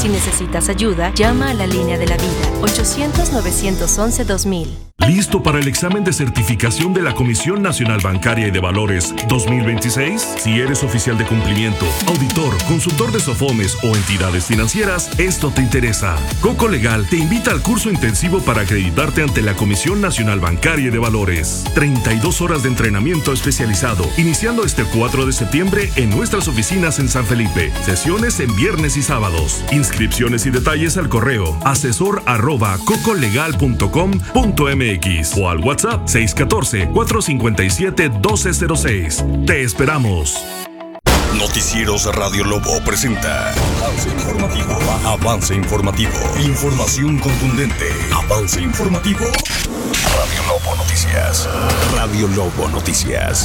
Si necesitas ayuda, llama a la línea de la vida, 800-911-2000. ¿Listo para el examen de certificación de la Comisión Nacional Bancaria y de Valores 2026? Si eres oficial de cumplimiento, auditor, consultor de SOFOMES o entidades financieras, esto te interesa. Coco Legal te invita al curso intensivo para acreditarte ante la Comisión Nacional Bancaria y de Valores. 32 horas de entrenamiento especializado, iniciando este 4 de septiembre en nuestras oficinas en San Felipe. Sesiones en viernes y sábados. Inscripciones y detalles al correo asesor@cocolegal.com.mx o al WhatsApp 614-457-1206. Te esperamos. Noticieros Radio Lobo presenta Avance Informativo. Avance Informativo. Información contundente. Avance Informativo. Radio Lobo Noticias. Radio Lobo Noticias.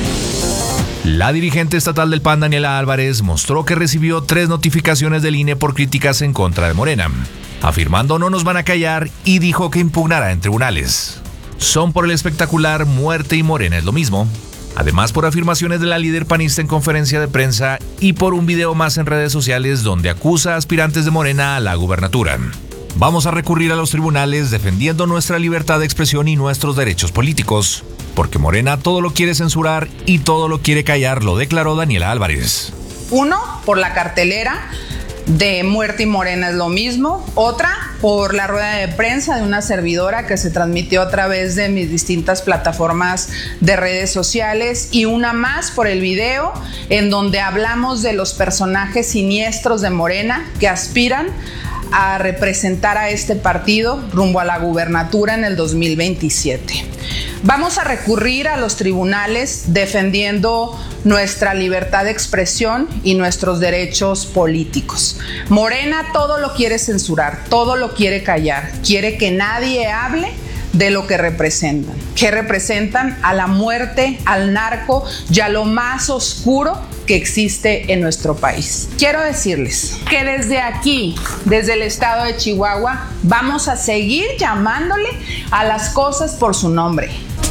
La dirigente estatal del PAN, Daniela Álvarez, mostró que recibió 3 notificaciones del INE por críticas en contra de Morena, afirmando no nos van a callar y dijo que impugnará en tribunales. Son por el espectacular Muerte y Morena es lo mismo. Además, por afirmaciones de la líder panista en conferencia de prensa y por un video más en redes sociales donde acusa a aspirantes de Morena a la gubernatura. Vamos a recurrir a los tribunales defendiendo nuestra libertad de expresión y nuestros derechos políticos, porque Morena todo lo quiere censurar y todo lo quiere callar, lo declaró Daniela Álvarez. Uno, por la cartelera de Muerte y Morena es lo mismo. Otra, por la rueda de prensa de una servidora que se transmitió a través de mis distintas plataformas de redes sociales. Y una más por el video en donde hablamos de los personajes siniestros de Morena que aspiran a representar a este partido rumbo a la gubernatura en el 2027. Vamos a recurrir a los tribunales defendiendo nuestra libertad de expresión y nuestros derechos políticos. Morena todo lo quiere censurar, todo lo quiere callar, quiere que nadie hable de lo que representan. ¿Qué representan? A la muerte, al narco y a lo más oscuro que existe en nuestro país. Quiero decirles que desde aquí, desde el estado de Chihuahua, vamos a seguir llamándole a las cosas por su nombre.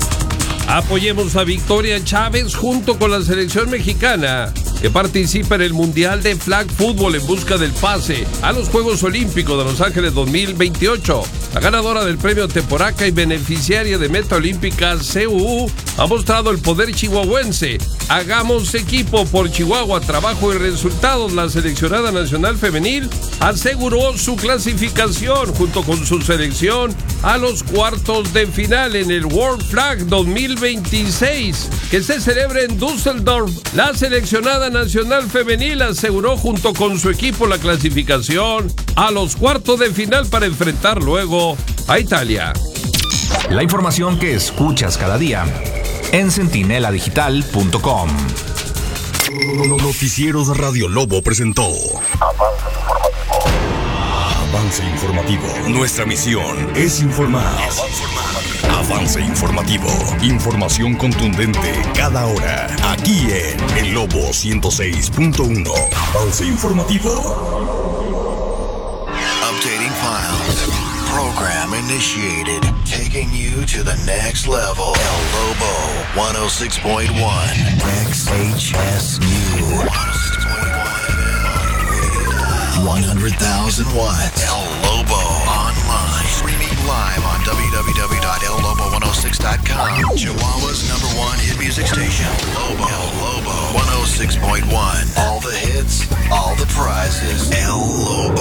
Apoyemos a Victoria Chávez junto con la selección mexicana que participa en el Mundial de Flag Football en busca del pase a los Juegos Olímpicos de Los Ángeles 2028. La ganadora del premio Temporaca y beneficiaria de Meta Olímpica CUU ha mostrado el poder chihuahuense. Hagamos equipo por Chihuahua, trabajo y resultados. La seleccionada nacional femenil aseguró su clasificación junto con su selección a los cuartos de final en el World Flag 2026 que se celebra en Düsseldorf. La seleccionada nacional femenil aseguró junto con su equipo la clasificación a los cuartos de final para enfrentar luego a Italia. La información que escuchas cada día en centineladigital.com. Noticieros Radio Lobo presentó Avance Informativo. Nuestra misión es informar. Avance Informativo. Información contundente cada hora. Aquí en El Lobo 106.1. Avance Informativo. Updating files. Program initiated. Taking you to the next level. El Lobo 106.1. XHS News. 100,000 watts. El Lobo online. Streaming live on www.ellobo106.com. Chihuahua's #1 hit music station. Lobo. El Lobo 106.1. All the hits, all the prizes. El